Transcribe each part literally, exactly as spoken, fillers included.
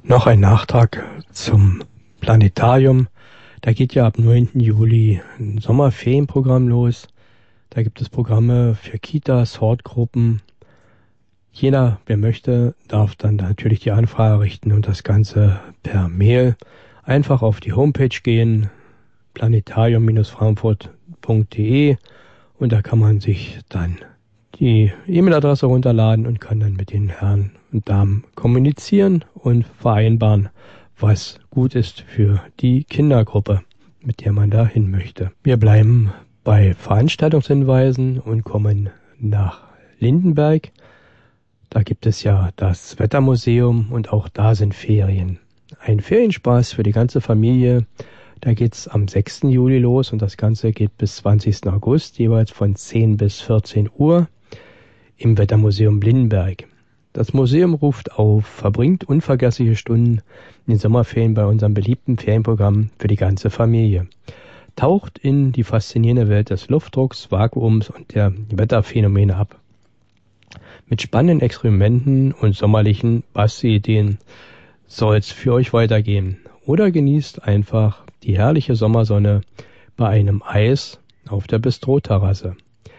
Noch ein Nachtrag zum Planetarium. Da geht ja ab neunten Juli ein Sommerferienprogramm los. Da gibt es Programme für Kitas, Hortgruppen. Jeder, wer möchte, darf dann natürlich die Anfrage richten und das Ganze per Mail einfach auf die Homepage gehen, planetarium Bindestrich frankfurt Punkt de, und da kann man sich dann die E-Mail-Adresse runterladen und kann dann mit den Herren und Damen kommunizieren und vereinbaren, was gut ist für die Kindergruppe, mit der man da hin möchte. Wir bleiben bei Veranstaltungshinweisen und kommen nach Lindenberg. Da gibt es ja das Wettermuseum und auch da sind Ferien. Ein Ferienspaß für die ganze Familie. Da geht's am sechsten Juli los und das Ganze geht bis zwanzigsten August, jeweils von zehn bis vierzehn Uhr im Wettermuseum Lindenberg. Das Museum ruft auf, verbringt unvergessliche Stunden in den Sommerferien bei unserem beliebten Ferienprogramm für die ganze Familie. Taucht in die faszinierende Welt des Luftdrucks, Vakuums und der Wetterphänomene ab. Mit spannenden Experimenten und sommerlichen Bastelideen soll es für euch weitergehen. Oder genießt einfach die herrliche Sommersonne bei einem Eis auf der Bistro-Terrasse.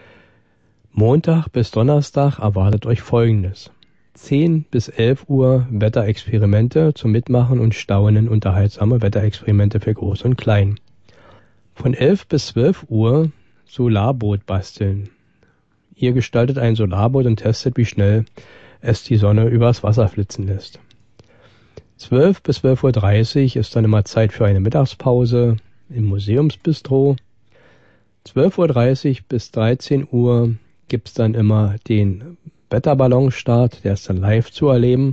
Montag bis Donnerstag erwartet euch Folgendes. zehn bis elf Uhr Wetterexperimente zum Mitmachen und Staunen, unterhaltsame Wetterexperimente für Groß und Klein. Von elf bis zwölf Uhr Solarboot basteln. Ihr gestaltet ein Solarboot und testet, wie schnell es die Sonne übers Wasser flitzen lässt. zwölf bis zwölf Uhr dreißig ist dann immer Zeit für eine Mittagspause im Museumsbistro. zwölf Uhr dreißig bis dreizehn Uhr gibt es dann immer den Wetterballonstart, der ist dann live zu erleben.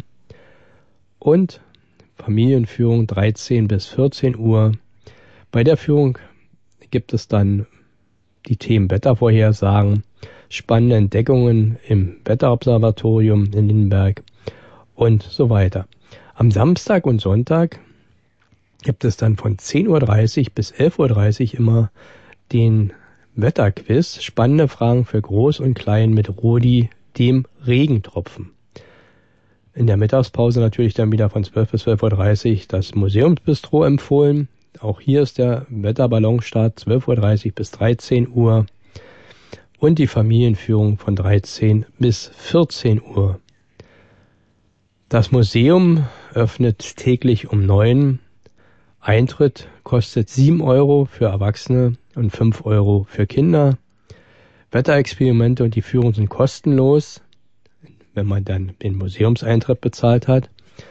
Und Familienführung dreizehn bis vierzehn Uhr. Bei der Führung gibt es dann die Themen Wettervorhersagen, spannende Entdeckungen im Wetterobservatorium in Lindenberg und so weiter. Am Samstag und Sonntag gibt es dann von zehn Uhr dreißig bis elf Uhr dreißig immer den Wetterquiz. Spannende Fragen für Groß und Klein mit Rudi, dem Regentropfen. In der Mittagspause natürlich dann wieder von zwölf bis zwölf Uhr dreißig das Museumsbistro empfohlen. Auch hier ist der Wetterballonstart zwölf Uhr dreißig bis dreizehn Uhr und die Familienführung von dreizehn bis vierzehn Uhr. Das Museum öffnet täglich um neun. Eintritt kostet sieben Euro für Erwachsene und fünf Euro für Kinder. Wetterexperimente und die Führung sind kostenlos, wenn man dann den Museumseintritt bezahlt hat.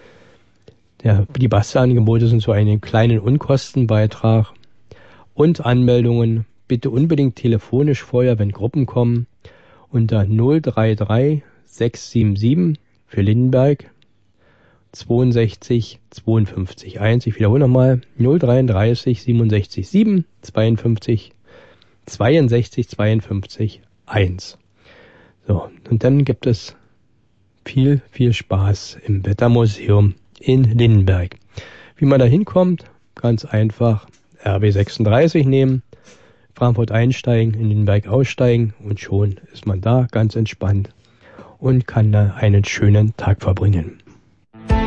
Der, die Bastelangebote sind so einen kleinen Unkostenbeitrag. Und Anmeldungen bitte unbedingt telefonisch vorher, wenn Gruppen kommen, unter null drei drei sechs sieben sieben für Lindenberg zweiundsechzig zweiundfünfzig eins. Ich wiederhole nochmal, null dreiunddreißig siebenundsechzig sieben zweiundfünfzig zweiundsechzig zweiundfünfzig eins. So, und dann gibt es viel, viel Spaß im Wettermuseum in Lindenberg. Wie man da hinkommt, ganz einfach R B sechsunddreißig nehmen, Frankfurt einsteigen, in Lindenberg aussteigen und schon ist man da ganz entspannt und kann da einen schönen Tag verbringen.